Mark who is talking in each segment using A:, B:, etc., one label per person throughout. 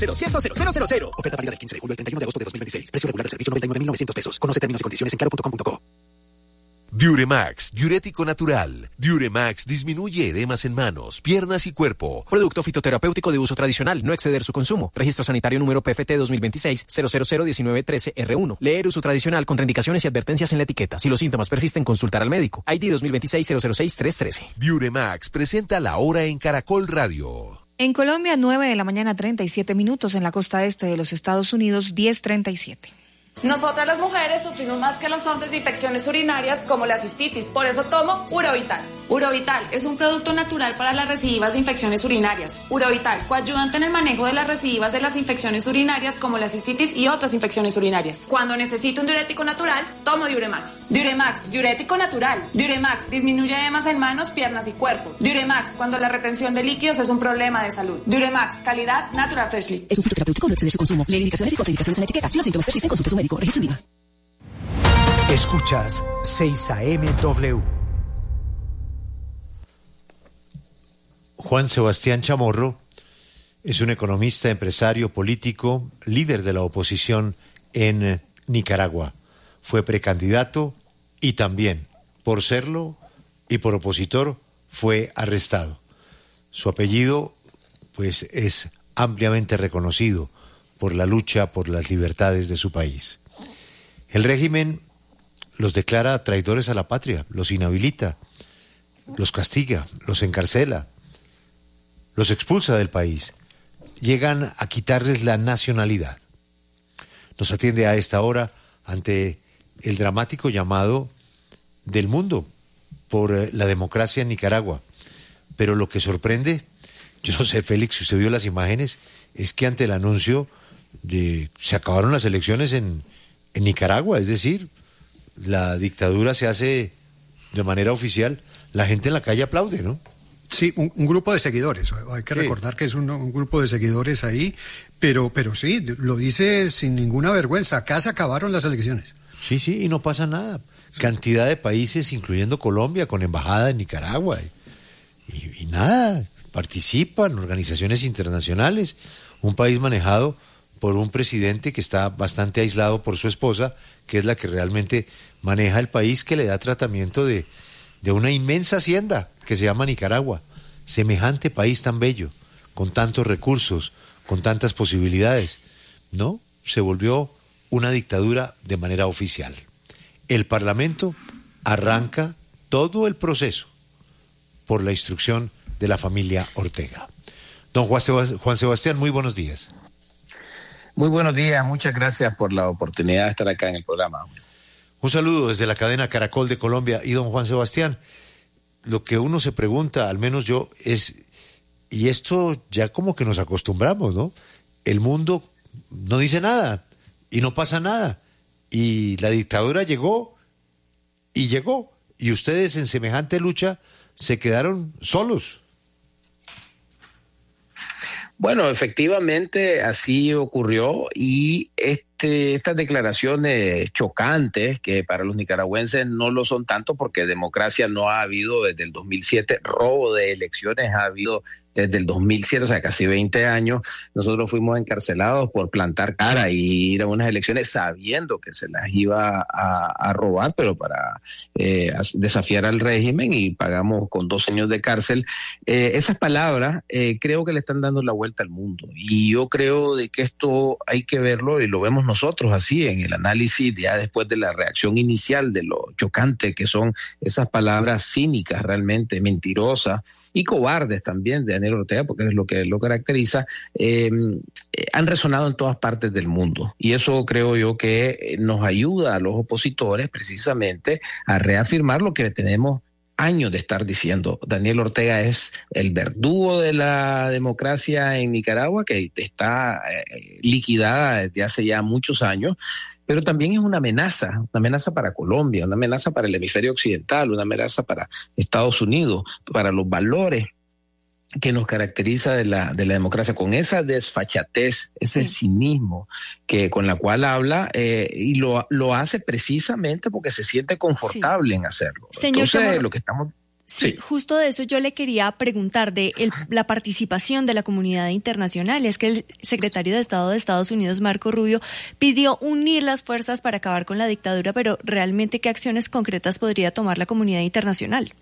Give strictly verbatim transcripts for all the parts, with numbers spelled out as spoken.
A: cero cero cero cero cero cero. Oferta válida del quince de julio al treinta y uno de agosto de dos mil veintiséis. Precio regular del servicio noventa y nueve mil novecientos pesos. Conoce términos y condiciones en claro punto com punto co.
B: Diuremax, diurético natural. Diuremax disminuye edemas en manos, piernas y cuerpo.
C: Producto fitoterapéutico de uso tradicional, no exceder su consumo. Registro sanitario número P F T dos mil veintiséis cero cero cero diecinueve trece R uno. Leer uso tradicional, contraindicaciones y advertencias en la etiqueta. Si los síntomas persisten, consultar al médico. I D dos mil veintiséis cero cero seis tres trece.
B: Diuremax presenta la hora en Caracol Radio.
D: En Colombia, nueve de la mañana, treinta y siete minutos. En la costa este de los Estados Unidos, diez treinta y siete.
E: Nosotras las mujeres sufrimos más que los hombres de infecciones urinarias como la cistitis, por eso tomo Urovital. Urovital es un producto natural para las recidivas de infecciones urinarias. Urovital, coayudante en el manejo de las recidivas de las infecciones urinarias como la cistitis y otras infecciones urinarias. Cuando necesito un diurético natural, tomo Diuremax. Diuremax, diurético natural. Diuremax disminuye edemas en manos, piernas y cuerpo. Diuremax, cuando la retención de líquidos es un problema de salud. Diuremax, calidad Natural Freshly.
F: Es un fitoterapéutico, no exceder su consumo. Lee indicaciones y contraindicaciones en la etiqueta. Si los síntomas persisten, consulte a su médico. Registro IVA.
G: Escuchas seis A M W.
H: Juan Sebastián Chamorro es un economista, empresario, político, líder de la oposición en Nicaragua. Fue precandidato y también, por serlo y por opositor, fue arrestado. Su apellido, pues, es ampliamente reconocido por la lucha por las libertades de su país. El régimen los declara traidores a la patria, los inhabilita, los castiga, los encarcela, los expulsa del país. Llegan a quitarles la nacionalidad. Nos atiende a esta hora ante el dramático llamado del mundo por la democracia en Nicaragua. Pero lo que sorprende, yo no sé, Félix, si usted vio las imágenes, es que ante el anuncio de se acabaron las elecciones en, en Nicaragua, es decir, la dictadura se hace de manera oficial, la gente en la calle aplaude, ¿no?
I: Sí, un, un grupo de seguidores, hay que sí. recordar que es un, un grupo de seguidores ahí, pero, pero sí, lo dice sin ninguna vergüenza, acá se acabaron las elecciones.
H: Sí, sí, y no pasa nada. Sí. Cantidad de países, incluyendo Colombia, con embajada en Nicaragua, y, y nada, participan organizaciones internacionales, un país manejado por un presidente que está bastante aislado por su esposa, que es la que realmente maneja el país, que le da tratamiento de, de una inmensa hacienda que se llama Nicaragua. Semejante país tan bello, con tantos recursos, con tantas posibilidades, ¿no? Se volvió una dictadura de manera oficial. El Parlamento arranca todo el proceso por la instrucción de la familia Ortega. Don Juan Sebastián, Juan Sebastián, muy buenos días.
J: Muy buenos días, muchas gracias por la oportunidad de estar acá en el programa.
H: Un saludo desde la cadena Caracol de Colombia. Y don Juan Sebastián, lo que uno se pregunta, al menos yo, es, y esto ya como que nos acostumbramos, ¿no? El mundo no dice nada y no pasa nada. Y la dictadura llegó y llegó. Y ustedes en semejante lucha se quedaron solos.
J: Bueno, efectivamente así ocurrió y este, estas declaraciones chocantes, que para los nicaragüenses no lo son tanto porque democracia no ha habido desde el dos mil siete, robo de elecciones ha habido desde el dos mil siete, o sea, casi veinte años. Nosotros fuimos encarcelados por plantar cara y ir a unas elecciones sabiendo que se las iba a, a robar, pero para eh, desafiar al régimen, y pagamos con dos años de cárcel. Eh, esas palabras eh, creo que le están dando la vuelta al mundo, y yo creo de que esto hay que verlo, y lo vemos nosotros así en el análisis ya después de la reacción inicial de lo chocante que son esas palabras cínicas, realmente mentirosas y cobardes también de Daniel Ortega, porque es lo que lo caracteriza. eh, han resonado en todas partes del mundo, y eso creo yo que nos ayuda a los opositores precisamente a reafirmar lo que tenemos años de estar diciendo. Daniel Ortega es el verdugo de la democracia en Nicaragua, que está eh, liquidada desde hace ya muchos años, pero también es una amenaza, una amenaza para Colombia, una amenaza para el hemisferio occidental, una amenaza para Estados Unidos, para los valores que nos caracteriza de la de la democracia, con esa desfachatez, ese sí. cinismo que con la cual habla, eh, y lo lo hace precisamente porque se siente confortable sí. en hacerlo.
D: Señor
J: Entonces,
D: Chamorro,
J: lo que estamos
K: Sí, justo de eso yo le quería preguntar, de el, la participación de la comunidad internacional. Es que el secretario de Estado de Estados Unidos, Marco Rubio, pidió unir las fuerzas para acabar con la dictadura, pero realmente, ¿qué acciones concretas podría tomar la comunidad internacional?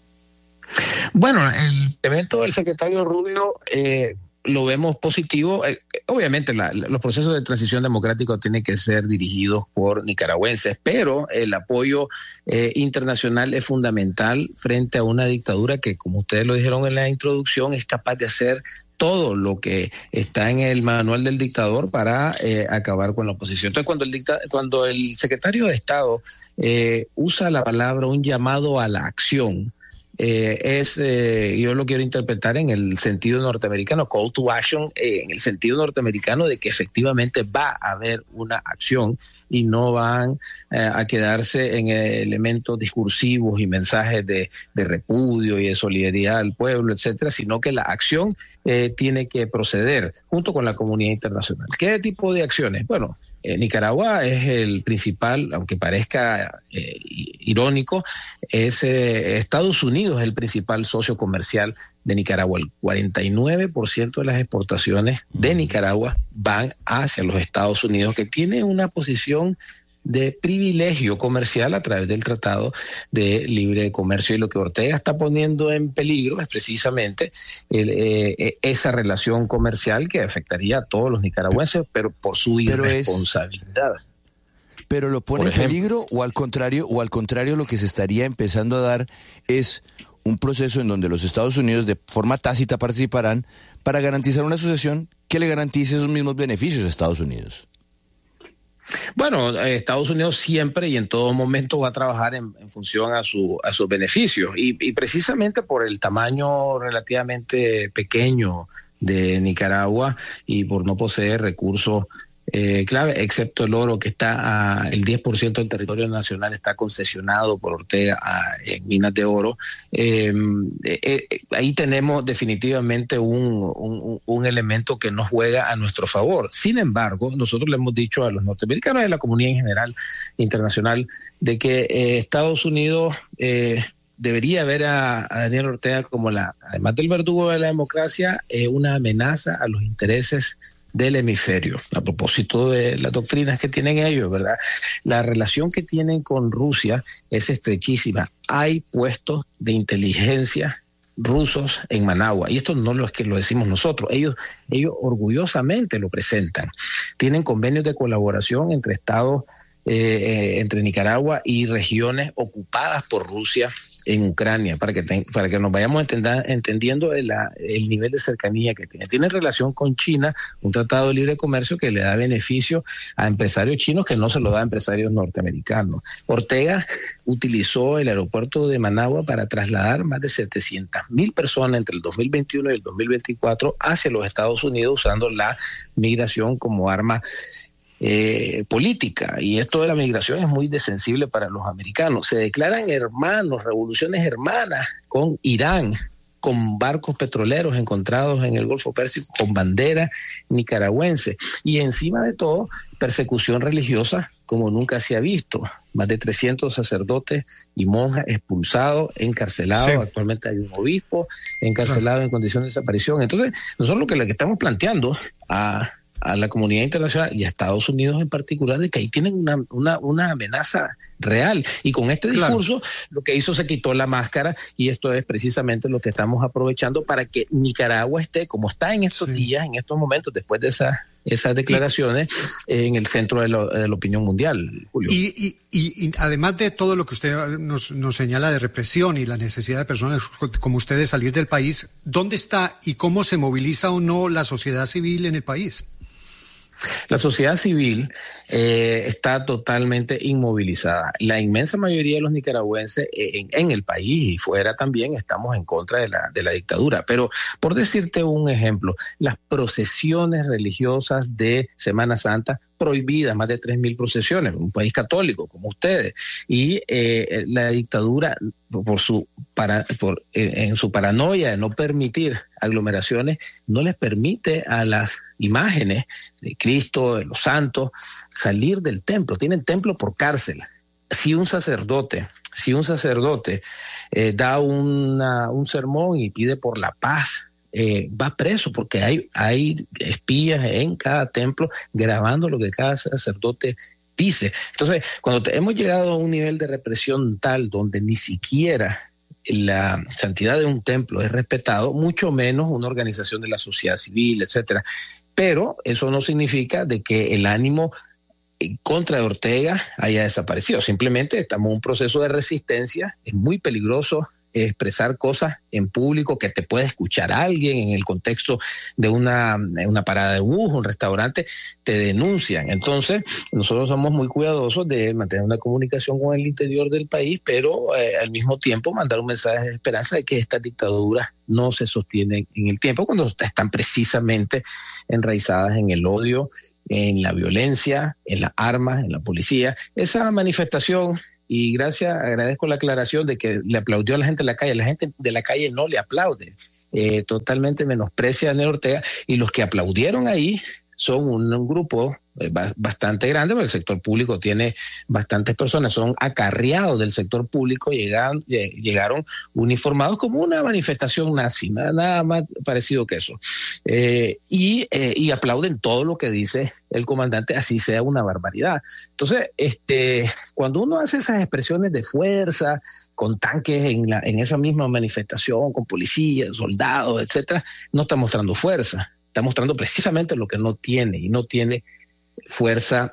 J: Bueno, el evento del secretario Rubio eh, lo vemos positivo. Eh, obviamente la, la, los procesos de transición democrática tienen que ser dirigidos por nicaragüenses, pero el apoyo eh, internacional es fundamental frente a una dictadura que, como ustedes lo dijeron en la introducción, es capaz de hacer todo lo que está en el manual del dictador para eh, acabar con la oposición. Entonces, cuando el, dicta- cuando el secretario de Estado eh, usa la palabra un llamado a la acción, Eh, es, eh, yo lo quiero interpretar en el sentido norteamericano, call to action, eh, en el sentido norteamericano de que efectivamente va a haber una acción y no van eh, a quedarse en elementos discursivos y mensajes de, de repudio y de solidaridad al pueblo, etcétera, sino que la acción eh, tiene que proceder junto con la comunidad internacional. ¿Qué tipo de acciones? Bueno, Eh, Nicaragua es el principal, aunque parezca eh, irónico, es eh, Estados Unidos es el principal socio comercial de Nicaragua. El cuarenta y nueve por ciento de las exportaciones de Nicaragua van hacia los Estados Unidos, que tiene una posición de privilegio comercial a través del Tratado de Libre Comercio, y lo que Ortega está poniendo en peligro es precisamente el, eh, esa relación comercial que afectaría a todos los nicaragüenses, pero por su
L: pero
J: irresponsabilidad.
L: Es, pero lo pone en peligro, o al contrario, o al contrario lo que se estaría empezando a dar es un proceso en donde los Estados Unidos de forma tácita participarán para garantizar una asociación que le garantice esos mismos beneficios a Estados Unidos.
J: Bueno, eh, Estados Unidos siempre y en todo momento va a trabajar en, en función a, su, a sus beneficios, y, y precisamente por el tamaño relativamente pequeño de Nicaragua y por no poseer recursos eh, clave, excepto el oro, que está a, el diez por ciento del territorio nacional está concesionado por Ortega a, en minas de oro. Eh, eh, eh, ahí tenemos definitivamente un, un, un elemento que no juega a nuestro favor. Sin embargo, nosotros le hemos dicho a los norteamericanos y a la comunidad en general internacional de que eh, Estados Unidos eh, debería ver a, a Daniel Ortega como, la, además del verdugo de la democracia, eh, una amenaza a los intereses del hemisferio. A propósito de las doctrinas que tienen ellos, ¿verdad? La relación que tienen con Rusia es estrechísima. Hay puestos de inteligencia rusos en Managua, y esto no lo es que lo decimos nosotros, ellos, ellos orgullosamente lo presentan. Tienen convenios de colaboración entre estados, eh, eh, entre Nicaragua y regiones ocupadas por Rusia en Ucrania, para que ten, para que nos vayamos entender, entendiendo el, el nivel de cercanía que tiene. Tiene relación con China, un tratado de libre comercio que le da beneficio a empresarios chinos que no se lo da a empresarios norteamericanos. Ortega utilizó el aeropuerto de Managua para trasladar más de setecientas mil personas entre el dos mil veintiuno y el dos mil veinticuatro hacia los Estados Unidos, usando la migración como arma Eh, política, y esto de la migración es muy sensible para los americanos. Se declaran hermanos, revoluciones hermanas con Irán, con barcos petroleros encontrados en el Golfo Pérsico con bandera nicaragüense, y encima de todo persecución religiosa como nunca se ha visto. Más de trescientos sacerdotes y monjas expulsados, encarcelados. Sí. Actualmente hay un obispo encarcelado claro. en condición de desaparición. Entonces nosotros lo que le estamos planteando a a la comunidad internacional y a Estados Unidos en particular, de que ahí tienen una, una, una amenaza real, y con este discurso claro. lo que hizo se quitó la máscara, y esto es precisamente lo que estamos aprovechando para que Nicaragua esté como está en estos sí. días, en estos momentos, después de esas esas declaraciones, y, en el centro de, lo, de la opinión mundial, Julio.
I: Y, y, y, y además de todo lo que usted nos, nos señala de represión y la necesidad de personas como ustedes salir del país, ¿dónde está y cómo se moviliza o no la sociedad civil en el país?
J: La sociedad civil eh, está totalmente inmovilizada. La inmensa mayoría de los nicaragüenses en, en el país y fuera también estamos en contra de la, de la dictadura. Pero por decirte un ejemplo, las procesiones religiosas de Semana Santa prohibidas, más de tres mil procesiones, un país católico como ustedes, y eh, la dictadura por su para por eh, en su paranoia de no permitir aglomeraciones, no les permite a las imágenes de Cristo, de los santos, salir del templo. Tienen templo por cárcel. si un sacerdote, si un sacerdote eh, da una, un sermón y pide por la paz, eh, va preso porque hay, hay espías en cada templo grabando lo que cada sacerdote dice. Entonces, cuando te, hemos llegado a un nivel de represión tal donde ni siquiera la santidad de un templo es respetado, mucho menos una organización de la sociedad civil, etcétera. Pero eso no significa de que el ánimo en contra de Ortega haya desaparecido. Simplemente estamos en un proceso de resistencia. Es muy peligroso expresar cosas en público que te puede escuchar alguien en el contexto de una, una parada de bus, un restaurante, te denuncian. Entonces, nosotros somos muy cuidadosos de mantener una comunicación con el interior del país, pero eh, al mismo tiempo mandar un mensaje de esperanza de que estas dictaduras no se sostienen en el tiempo cuando están precisamente enraizadas en el odio, en la violencia, en las armas, en la policía. Esa manifestación, y gracias, agradezco la aclaración de que le aplaudió a la gente de la calle, la gente de la calle no le aplaude, eh, totalmente menosprecia a Daniel Ortega, y los que aplaudieron ahí son un, un grupo eh, bastante grande, porque el sector público tiene bastantes personas, son acarreados del sector público, llegaron, llegaron uniformados como una manifestación nazi, nada, nada más parecido que eso. Eh, y, eh, y aplauden todo lo que dice el comandante, así sea una barbaridad. Entonces, este, cuando uno hace esas expresiones de fuerza, con tanques en, la, en esa misma manifestación, con policías, soldados, etcétera, no está mostrando fuerza. Está mostrando precisamente lo que no tiene, y no tiene fuerza